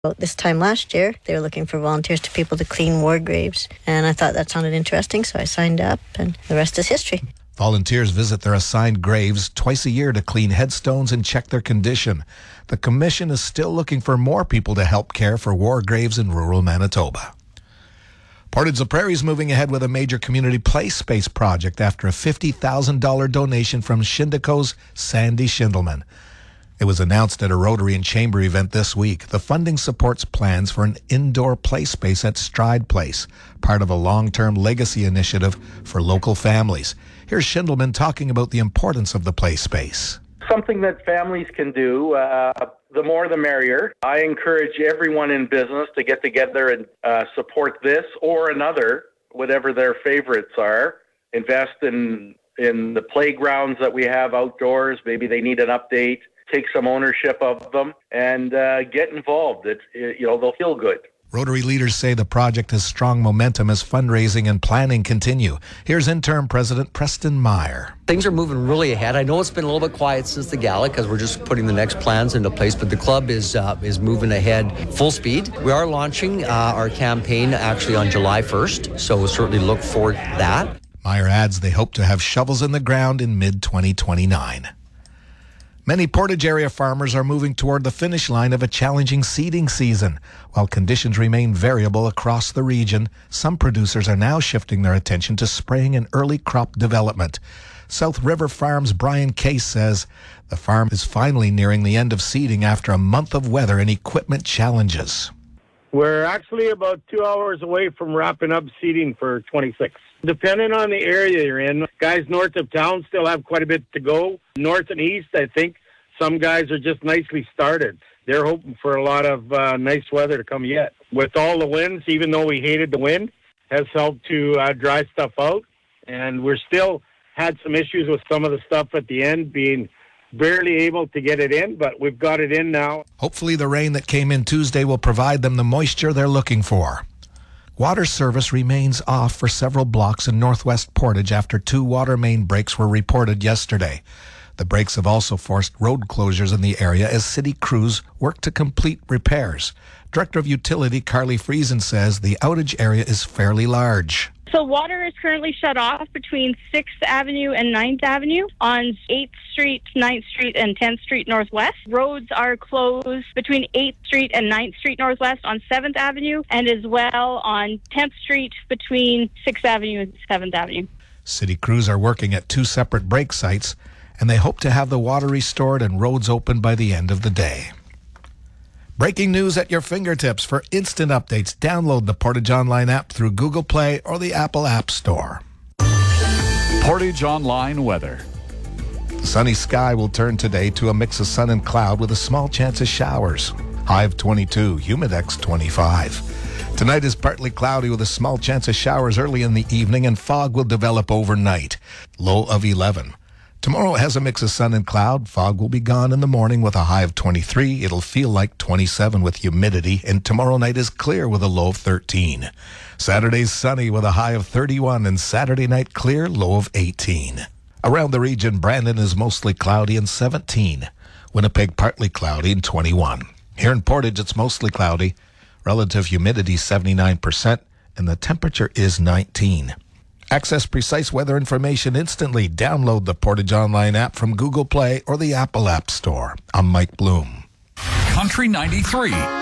About this time last year, they were looking for volunteers to people to clean war graves. And I thought that sounded interesting, so I signed up, and the rest is history. Volunteers visit their assigned graves twice a year to clean headstones and check their condition. The commission is still looking for more people to help care for war graves in rural Manitoba. Portage-la-Prairie is moving ahead with a major community play space project after a $50,000 donation from Shindeco's Sandy Schindelman. It was announced at a Rotary and Chamber event this week. The funding supports plans for an indoor play space at Stride Place, part of a long-term legacy initiative for local families. Here's Schindelman talking about the importance of the play space. Something that families can do, the more the merrier. I encourage everyone in business to get together and support this or another, whatever their favorites are. Invest in the playgrounds that we have outdoors. Maybe they need an update. Take some ownership of them and get involved. They'll feel good. Rotary leaders say the project has strong momentum as fundraising and planning continue. Here's interim president Preston Meyer. Things are moving really ahead. I know it's been a little bit quiet since the gala because we're just putting the next plans into place, but the club is moving ahead full speed. We are launching our campaign actually on July 1st, so we'll certainly look forward to that. Meyer adds they hope to have shovels in the ground in mid-2029. Many Portage area farmers are moving toward the finish line of a challenging seeding season. While conditions remain variable across the region, some producers are now shifting their attention to spraying and early crop development. South River Farms' Brian Case says the farm is finally nearing the end of seeding after a month of weather and equipment challenges. We're actually about 2 hours away from wrapping up seeding for 26. Depending on the area you're in, guys north of town still have quite a bit to go. North and east, I think some guys are just nicely started. They're hoping for a lot of nice weather to come yet. With all the winds, even though we hated the wind, has helped to dry stuff out. And we're still had some issues with some of the stuff at the end being barely able to get it in, but we've got it in now. Hopefully the rain that came in Tuesday will provide them the moisture they're looking for. Water service remains off for several blocks in northwest Portage after 2 water main breaks were reported yesterday. The breaks have also forced road closures in the area as city crews work to complete repairs. Director of Utility Carly Friesen says the outage area is fairly large. So water is currently shut off between 6th Avenue and 9th Avenue on 8th Street, 9th Street, and 10th Street Northwest. Roads are closed between 8th Street and 9th Street Northwest on 7th Avenue, and as well on 10th Street between 6th Avenue and 7th Avenue. City crews are working at 2 separate break sites, and they hope to have the water restored and roads open by the end of the day. Breaking news at your fingertips. For instant updates, download the Portage Online app through Google Play or the Apple App Store. Portage Online weather. The sunny sky will turn today to a mix of sun and cloud with a small chance of showers. High of 22, humidex 25. Tonight is partly cloudy with a small chance of showers early in the evening, and fog will develop overnight. Low of 11. Tomorrow has a mix of sun and cloud. Fog will be gone in the morning with a high of 23. It'll feel like 27 with humidity, and tomorrow night is clear with a low of 13. Saturday's sunny with a high of 31, and Saturday night clear, low of 18. Around the region, Brandon is mostly cloudy and 17. Winnipeg partly cloudy and 21. Here in Portage, it's mostly cloudy. Relative humidity 79%, and the temperature is 19. Access precise weather information instantly. Download the Portage Online app from Google Play or the Apple App Store. I'm Mike Bloom. Country 93.